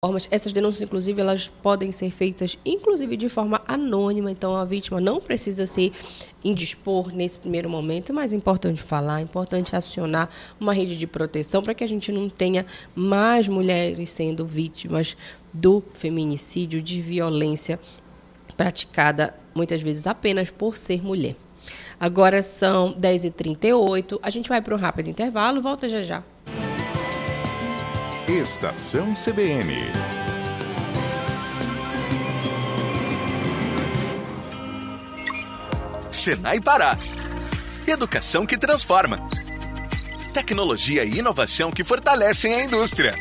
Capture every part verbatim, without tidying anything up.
formas. Essas denúncias, inclusive, elas podem ser feitas, inclusive, de forma anônima. Então, a vítima não precisa se indispor nesse primeiro momento, mas é importante falar, é importante acionar uma rede de proteção para que a gente não tenha mais mulheres sendo vítimas do feminicídio, de violência praticada, muitas vezes, apenas por ser mulher. Agora são dez e trinta e oito, a gente vai para um rápido intervalo, volta já já. Estação C B N. Senai Pará. Educação que transforma. Tecnologia e inovação que fortalecem a indústria.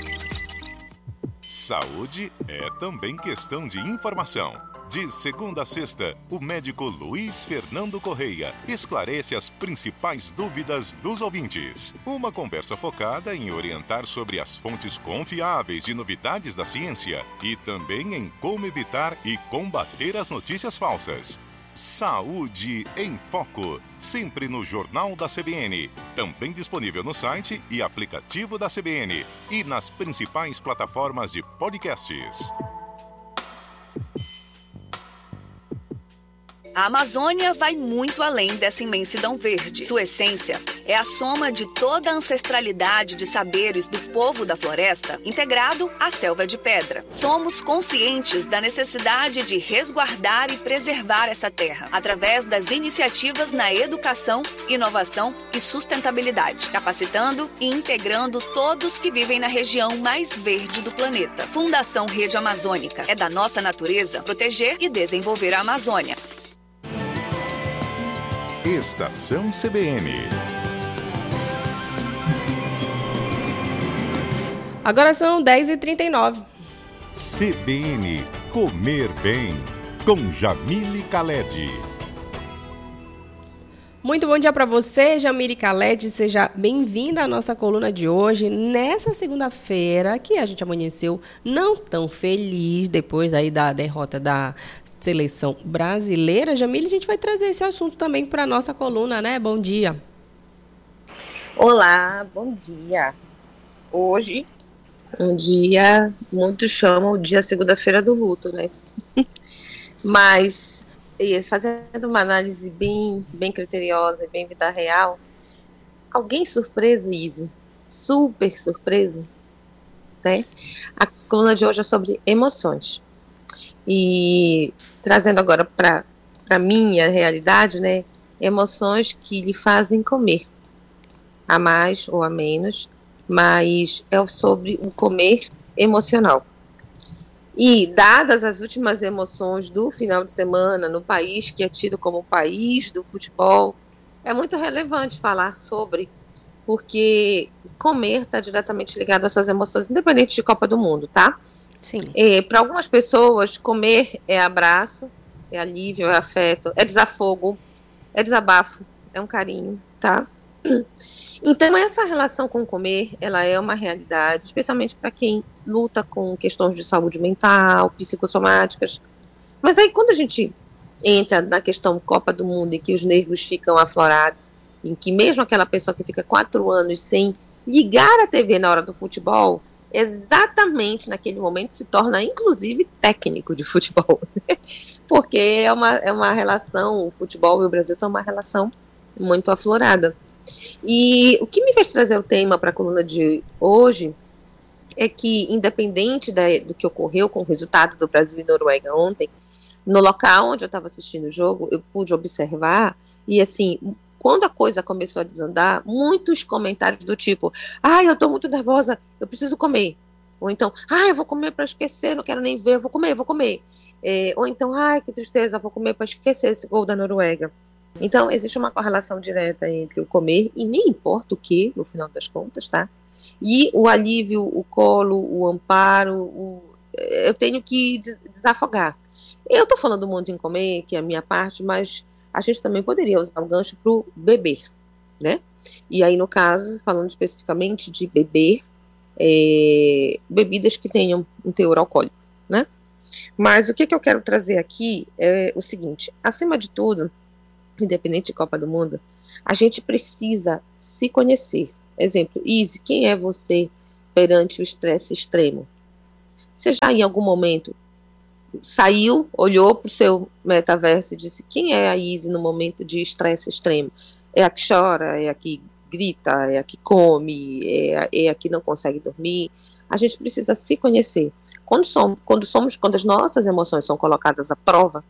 Saúde é também questão de informação. De segunda a sexta, o médico Luiz Fernando Correia esclarece as principais dúvidas dos ouvintes. Uma conversa focada em orientar sobre as fontes confiáveis de novidades da ciência e também em como evitar e combater as notícias falsas. Saúde em Foco, sempre no Jornal da C B N. Também disponível no site e aplicativo da C B N e nas principais plataformas de podcasts. A Amazônia vai muito além dessa imensidão verde. Sua essência é a soma de toda a ancestralidade de saberes do povo da floresta, integrado à selva de pedra. Somos conscientes da necessidade de resguardar e preservar essa terra, através das iniciativas na educação, inovação e sustentabilidade, capacitando e integrando todos que vivem na região mais verde do planeta. Fundação Rede Amazônica. É da nossa natureza proteger e desenvolver a Amazônia. Estação C B N. Agora são dez e trinta e nove. C B N Comer Bem, com Jamile Khaled. Muito bom dia para você, Jamile Khaled. Seja bem-vinda à nossa coluna de hoje, nessa segunda-feira, que a gente amanheceu não tão feliz depois aí da derrota da seleção brasileira. Jamile, a gente vai trazer esse assunto também para a nossa coluna, né? Bom dia. Olá, bom dia. Hoje, um dia, muitos chamam o dia segunda-feira do luto, né? Mas, fazendo uma análise bem, bem criteriosa e bem vida real, alguém surpreso, Izzy? Super surpreso? Né? A coluna de hoje é sobre emoções. E trazendo agora para a minha realidade, né, emoções que lhe fazem comer, a mais ou a menos, mas é sobre o comer emocional. E dadas as últimas emoções do final de semana no país que é tido como o país do futebol, é muito relevante falar sobre, porque comer está diretamente ligado às suas emoções, independente de Copa do Mundo, tá? Sim. É, para algumas pessoas, comer é abraço, é alívio, é afeto, é desafogo, é desabafo, é um carinho, tá? Então, essa relação com comer, ela é uma realidade, especialmente para quem luta com questões de saúde mental, psicossomáticas. Mas aí, quando a gente entra na questão Copa do Mundo, em que os nervos ficam aflorados, em que mesmo aquela pessoa que fica quatro anos sem ligar a T V na hora do futebol, exatamente naquele momento se torna, inclusive, técnico de futebol. Porque é uma, é uma relação, o futebol e o Brasil tem uma relação muito aflorada. E o que me fez trazer o tema para a coluna de hoje é que, independente da, do que ocorreu com o resultado do Brasil e Noruega ontem, no local onde eu estava assistindo o jogo, eu pude observar, e assim, quando a coisa começou a desandar, muitos comentários do tipo, ai, eu estou muito nervosa, eu preciso comer. Ou então, ai, eu vou comer para esquecer, não quero nem ver, eu vou comer, eu vou comer. É, ou então, ai, que tristeza, vou comer para esquecer esse gol da Noruega. Então, existe uma correlação direta entre o comer, e nem importa o que, no final das contas, tá? E o alívio, o colo, o amparo, o, eu tenho que desafogar. Eu estou falando muito em comer, que é a minha parte, mas a gente também poderia usar o gancho para o beber, né? E aí, no caso, falando especificamente de beber, é, bebidas que tenham um teor alcoólico, né? Mas o que, que eu quero trazer aqui é o seguinte, acima de tudo, independente de Copa do Mundo, a gente precisa se conhecer. Exemplo, Izzy, quem é você perante o estresse extremo? Você já em algum momento saiu, olhou para o seu metaverso e disse: quem é a Izzy no momento de estresse extremo? É a que chora, é a que grita, é a que come, é a, é a que não consegue dormir. A gente precisa se conhecer. Quando somos, quando somos, quando as nossas emoções são colocadas à prova,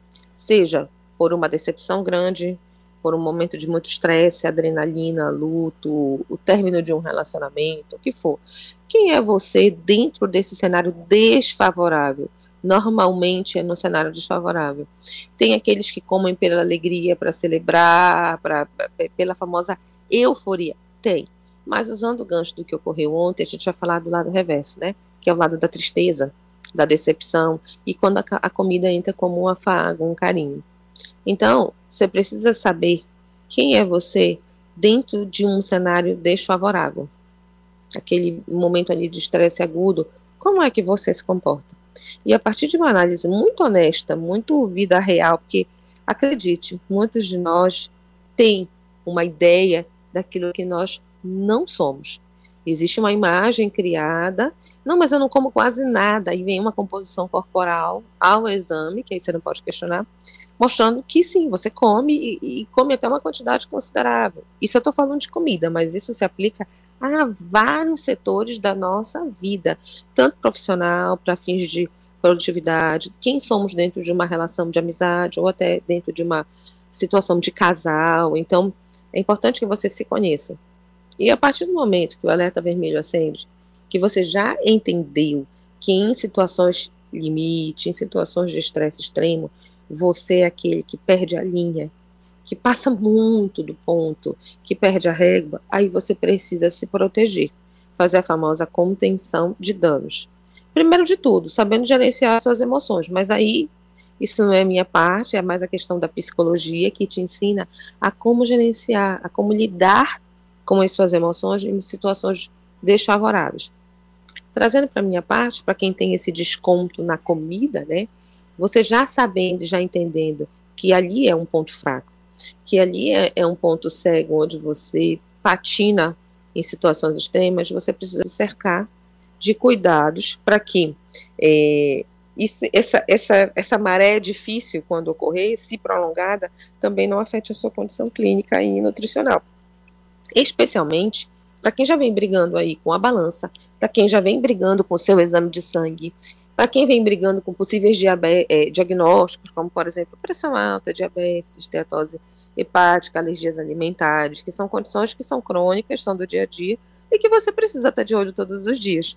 seja por uma decepção grande, por um momento de muito estresse, adrenalina, luto, o término de um relacionamento, o que for. Quem é você dentro desse cenário desfavorável? Normalmente é no cenário desfavorável. Tem aqueles que comem pela alegria, para celebrar, pra, pela famosa euforia. Tem. Mas usando o gancho do que ocorreu ontem, a gente vai falar do lado reverso, né? Que é o lado da tristeza, da decepção, e quando a, a comida entra como um afago, um carinho. Então, você precisa saber quem é você dentro de um cenário desfavorável. Aquele momento ali de estresse agudo, como é que você se comporta? E a partir de uma análise muito honesta, muito vida real, porque, acredite, muitos de nós têm uma ideia daquilo que nós não somos. Existe uma imagem criada, não, mas eu não como quase nada, e vem uma composição corporal ao exame, que aí você não pode questionar, mostrando que sim, você come e, e come até uma quantidade considerável. Isso eu estou falando de comida, mas isso se aplica a vários setores da nossa vida, tanto profissional, para fins de produtividade, quem somos dentro de uma relação de amizade, ou até dentro de uma situação de casal. Então, é importante que você se conheça. E a partir do momento que o alerta vermelho acende, que você já entendeu que em situações limite, em situações de estresse extremo, você é aquele que perde a linha, que passa muito do ponto, que perde a régua, aí você precisa se proteger, fazer a famosa contenção de danos. Primeiro de tudo, sabendo gerenciar suas emoções, mas aí isso não é a minha parte, é mais a questão da psicologia que te ensina a como gerenciar, a como lidar com as suas emoções em situações desfavoráveis. Trazendo para a minha parte, para quem tem esse desconto na comida, né, você já sabendo, já entendendo que ali é um ponto fraco, que ali é, é um ponto cego onde você patina em situações extremas, você precisa se cercar de cuidados para que é, isso, essa, essa, essa maré difícil, quando ocorrer, se prolongada, também não afete a sua condição clínica e nutricional. Especialmente para quem já vem brigando aí com a balança, para quem já vem brigando com o seu exame de sangue, para quem vem brigando com possíveis é, diagnósticos, como, por exemplo, pressão alta, diabetes, esteatose hepática, alergias alimentares, que são condições que são crônicas, são do dia a dia, e que você precisa estar de olho todos os dias.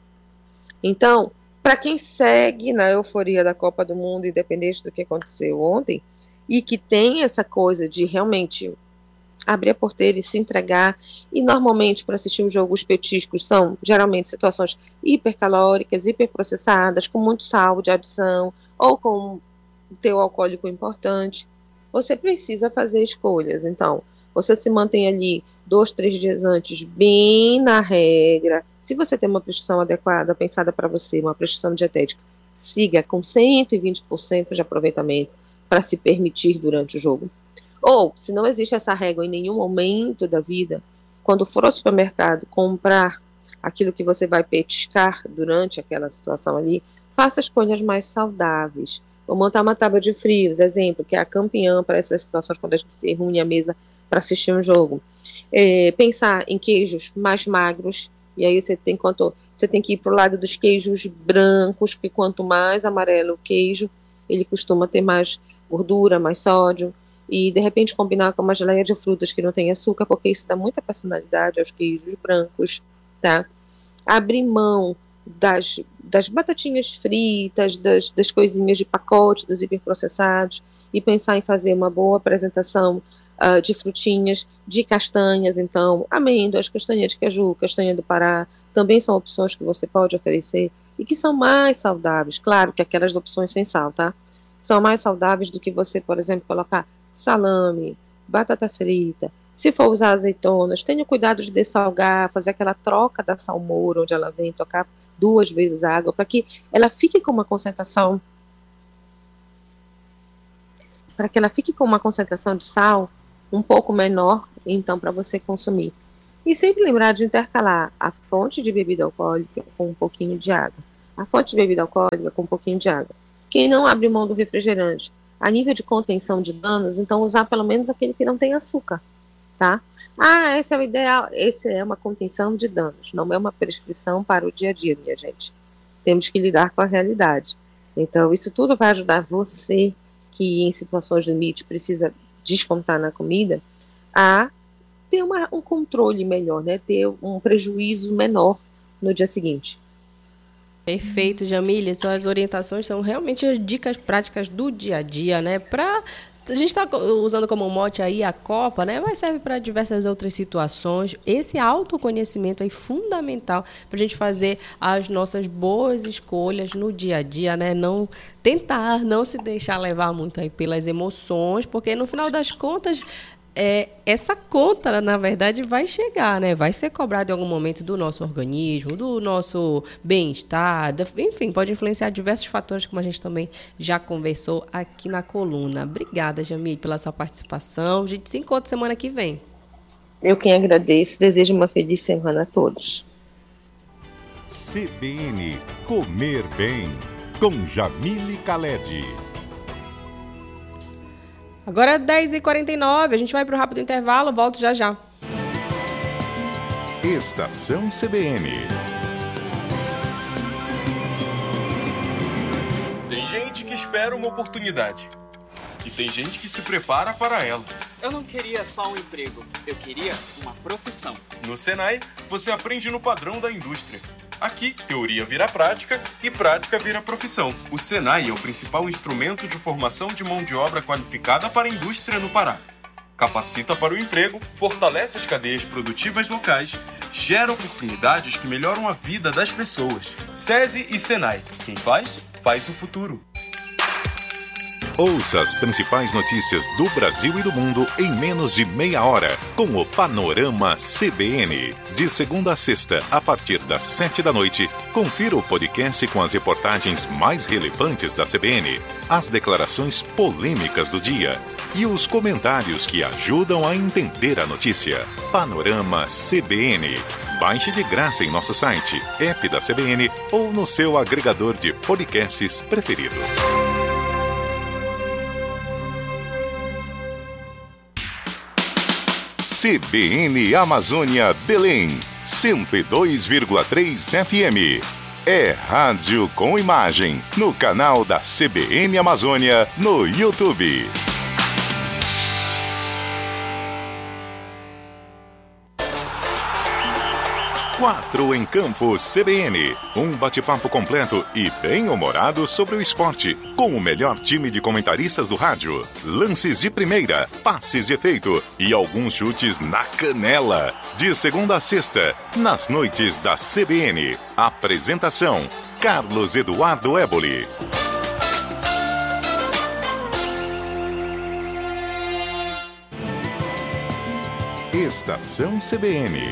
Então, para quem segue na euforia da Copa do Mundo, independente do que aconteceu ontem, e que tem essa coisa de realmente abrir a porteira e se entregar, e normalmente para assistir um jogo os petiscos são geralmente situações hipercalóricas, hiperprocessadas, com muito sal de adição, ou com teu alcoólico importante, você precisa fazer escolhas. Então, você se mantém ali dois, três dias antes, bem na regra. Se você tem uma prescrição adequada, pensada para você, uma prescrição dietética, siga com cento e vinte por cento de aproveitamento para se permitir durante o jogo. Ou, se não existe essa régua em nenhum momento da vida, quando for ao supermercado comprar aquilo que você vai petiscar durante aquela situação ali, faça escolhas mais saudáveis. Vou montar uma tábua de frios, exemplo, que é a campeã para essas situações quando a gente se reúne à mesa para assistir um jogo. É, pensar em queijos mais magros, e aí você tem, quanto, você tem que ir para o lado dos queijos brancos, porque quanto mais amarelo o queijo, ele costuma ter mais gordura, mais sódio, e de repente combinar com uma geleia de frutas que não tem açúcar, porque isso dá muita personalidade aos queijos brancos, tá? Abrir mão das, das batatinhas fritas, das, das coisinhas de pacote, dos hiperprocessados, e pensar em fazer uma boa apresentação uh, de frutinhas, de castanhas, então, amêndoas, castanha de caju, castanha do Pará, também são opções que você pode oferecer, e que são mais saudáveis, claro que aquelas opções sem sal, tá? São mais saudáveis do que você, por exemplo, colocar salame, batata frita. Se for usar azeitonas, tenha cuidado de dessalgar, fazer aquela troca da salmoura, onde ela vem, trocar duas vezes a água, para que ela fique com uma concentração, para que ela fique com uma concentração de sal um pouco menor, então, para você consumir. E sempre lembrar de intercalar a fonte de bebida alcoólica com um pouquinho de água. a fonte de bebida alcoólica com um pouquinho de água. Quem não abre mão do refrigerante, a nível de contenção de danos, então usar pelo menos aquele que não tem açúcar, tá? Ah, esse é o ideal, esse é uma contenção de danos, não é uma prescrição para o dia a dia, minha gente. Temos que lidar com a realidade. Então, isso tudo vai ajudar você, que em situações de limite precisa descontar na comida, a ter uma, um controle melhor, né? Ter um prejuízo menor no dia seguinte. Perfeito, Jamília. Suas orientações são realmente as dicas práticas do dia a dia, né? Pra, a gente está usando como mote aí a Copa, né? Mas serve para diversas outras situações. Esse autoconhecimento é fundamental para a gente fazer as nossas boas escolhas no dia a dia, né? Não tentar, não se deixar levar muito aí pelas emoções, porque no final das contas, É, essa conta, na verdade, vai chegar, né? Vai ser cobrada em algum momento do nosso organismo, do nosso bem-estar, enfim, pode influenciar diversos fatores, como a gente também já conversou aqui na coluna. Obrigada, Jamile, pela sua participação. A gente se encontra semana que vem. Eu quem agradeço, desejo uma feliz semana a todos. C B N Comer Bem, com Jamile Khaled. Agora é dez e quarenta e nove, a gente vai para o rápido intervalo, volto já já. Estação C B N. Tem gente que espera uma oportunidade. E tem gente que se prepara para ela. Eu não queria só um emprego, eu queria uma profissão. No Senai, você aprende no padrão da indústria. Aqui, teoria vira prática e prática vira profissão. O Senai é o principal instrumento de formação de mão de obra qualificada para a indústria no Pará. Capacita para o emprego, fortalece as cadeias produtivas locais, gera oportunidades que melhoram a vida das pessoas. SESI e Senai. Quem faz, faz o futuro. Ouça as principais notícias do Brasil e do mundo em menos de meia hora, com o Panorama C B N. De segunda a sexta, a partir das sete da noite, confira o podcast com as reportagens mais relevantes da C B N, as declarações polêmicas do dia e os comentários que ajudam a entender a notícia. Panorama C B N. Baixe de graça em nosso site, app da C B N ou no seu agregador de podcasts preferido. C B N Amazônia Belém, cento e dois vírgula três F M. É rádio com imagem, no canal da C B N Amazônia, no YouTube. Quatro em Campo C B N. Um bate-papo completo e bem-humorado sobre o esporte, com o melhor time de comentaristas do rádio. Lances de primeira, passes de efeito e alguns chutes na canela. De segunda a sexta, nas noites da C B N. Apresentação: Carlos Eduardo Éboli. Estação C B N.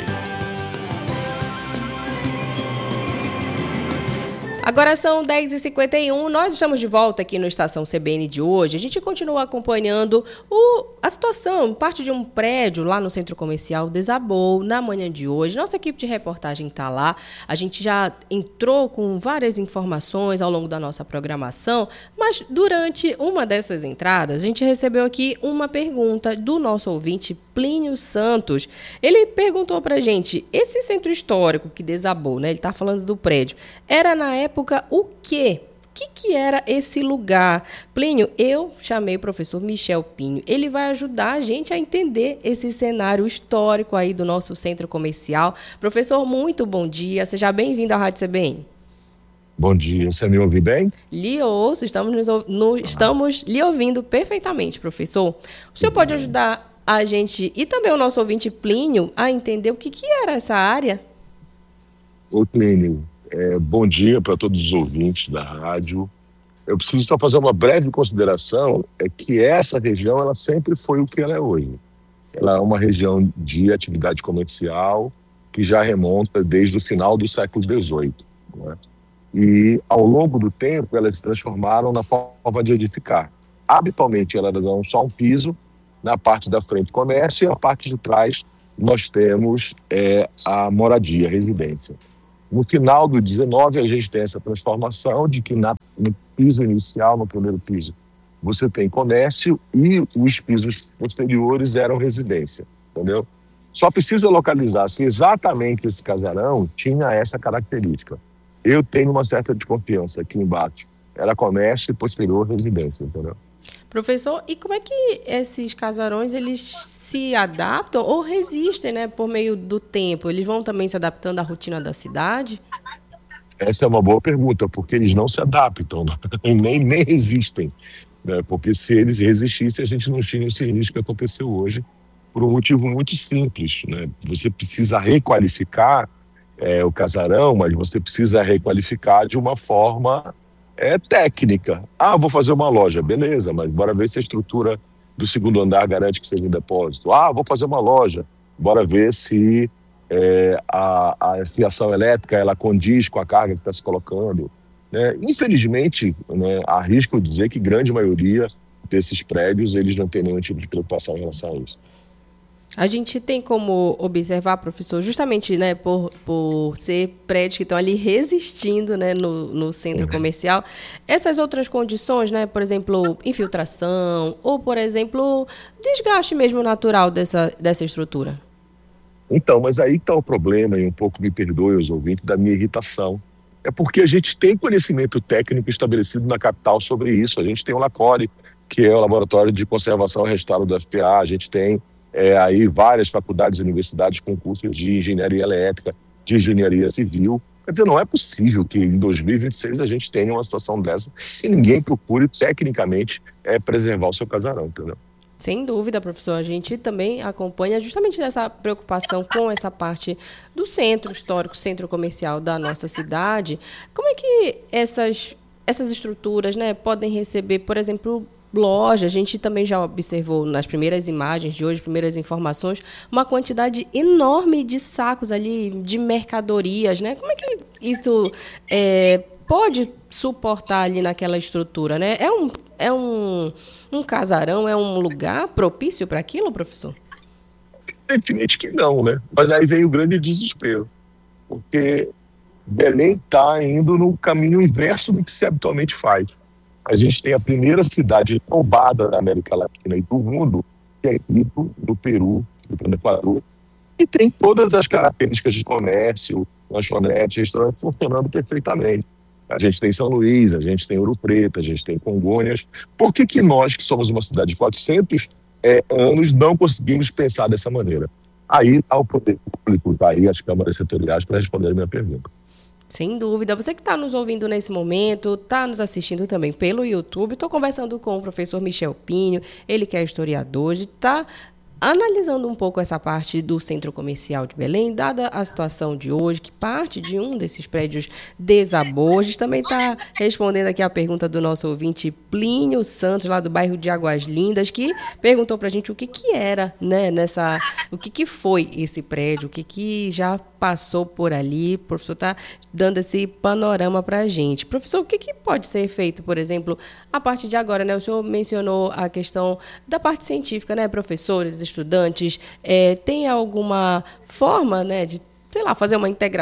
Agora são dez e cinquenta e um, nós estamos de volta aqui no Estação C B N de hoje. A gente continua acompanhando o, a situação, parte de um prédio lá no centro comercial desabou na manhã de hoje. Nossa equipe de reportagem está lá, a gente já entrou com várias informações ao longo da nossa programação, mas durante uma dessas entradas a gente recebeu aqui uma pergunta do nosso ouvinte Plínio Santos. Ele perguntou pra gente, esse centro histórico que desabou, né? Ele está falando do prédio, era na época o quê? O que, que era esse lugar? Plínio, eu chamei o professor Michel Pinho. Ele vai ajudar a gente a entender esse cenário histórico aí do nosso centro comercial. Professor, muito bom dia. Seja bem-vindo à Rádio C B N. Bom dia. Você me ouve bem? Lhe ouço. Estamos, nos, no, ah. estamos lhe ouvindo perfeitamente, professor. O senhor pode ajudar a gente e também o nosso ouvinte Plínio a entender o que, que era essa área? Ô, Plínio, É, bom dia para todos os ouvintes da rádio. Eu preciso só fazer uma breve consideração, é que essa região ela sempre foi o que ela é hoje. Ela é uma região de atividade comercial que já remonta desde o final do século dezoito. Né? E ao longo do tempo elas se transformaram na forma de edificar. Habitualmente elas dão só um piso, na parte da frente comércio e a parte de trás nós temos é, a moradia, a residência. No final do dezenove, a gente tem essa transformação de que na, no piso inicial, no primeiro piso, você tem comércio e os pisos posteriores eram residência, entendeu? Só precisa localizar se exatamente esse casarão tinha essa característica. Eu tenho uma certa desconfiança aqui embaixo. Era comércio e posterior residência, entendeu? Professor, e como é que esses casarões, eles se adaptam ou resistem, né, por meio do tempo? Eles vão também se adaptando à rotina da cidade? Essa é uma boa pergunta, porque eles não se adaptam, nem, nem resistem. Né? Porque se eles resistissem, a gente não tinha esse risco que aconteceu hoje, por um motivo muito simples. Né? Você precisa requalificar é, o casarão, mas você precisa requalificar de uma forma é, técnica. Ah, vou fazer uma loja, beleza, mas bora ver se a estrutura do segundo andar garante que seja um depósito. Ah, vou fazer uma loja, bora ver se é, a, a fiação elétrica ela condiz com a carga que está se colocando. Né? Infelizmente, né, arrisco dizer que grande maioria desses prédios eles não têm nenhum tipo de preocupação em relação a isso. A gente tem como observar, professor, justamente, né, por, por ser prédios que estão ali resistindo, né, no, no centro uhum. comercial, essas outras condições, né, por exemplo, infiltração ou, por exemplo, desgaste mesmo natural dessa, dessa estrutura. Então, mas aí está o problema, e um pouco me perdoe os ouvintes, da minha irritação. É porque a gente tem conhecimento técnico estabelecido na capital sobre isso. A gente tem o LACORE, que é o Laboratório de Conservação e Restauro do F P A, a gente tem É, aí várias faculdades e universidades com cursos de engenharia elétrica, de engenharia civil. Quer dizer, não é possível que em dois mil e vinte e seis a gente tenha uma situação dessa e ninguém procure tecnicamente é, preservar o seu casarão, entendeu? Sem dúvida, professor. A gente também acompanha justamente essa preocupação com essa parte do centro histórico, centro comercial da nossa cidade. Como é que essas, essas estruturas, né, podem receber, por exemplo, loja? A gente também já observou nas primeiras imagens de hoje, primeiras informações, uma quantidade enorme de sacos ali, de mercadorias, né? Como é que isso é, pode suportar ali naquela estrutura, né? É um, é um, um casarão, é um lugar propício para aquilo, professor? Evidente que não, né? Mas aí vem o grande desespero, porque Belém está indo no caminho inverso do que se habitualmente faz. A gente tem a primeira cidade roubada da América Latina e do mundo, que é Quito, do Peru, do Equador, e tem todas as características de comércio, lanchonete, restaurante funcionando perfeitamente. A gente tem São Luís, a gente tem Ouro Preto, a gente tem Congonhas. Por que que nós, que somos uma cidade de quatrocentos é, anos, não conseguimos pensar dessa maneira? Aí há o poder público, tá aí as câmaras setoriais para responder a minha pergunta. Sem dúvida. Você que está nos ouvindo nesse momento, está nos assistindo também pelo YouTube. Estou conversando com o professor Michel Pinho, ele que é historiador, está analisando um pouco essa parte do centro comercial de Belém, dada a situação de hoje, que parte de um desses prédios desabou. A gente também está respondendo aqui a pergunta do nosso ouvinte Plínio Santos, lá do bairro de Águas Lindas, que perguntou para a gente o que, que era, né, nessa, o que, que foi esse prédio, o que, que já passou por ali. O professor está dando esse panorama para a gente. Professor, o que, que pode ser feito, por exemplo, a partir de agora, né? O senhor mencionou a questão da parte científica, né, professores, estudantes, é, tem alguma forma, né, de, sei lá, fazer uma integração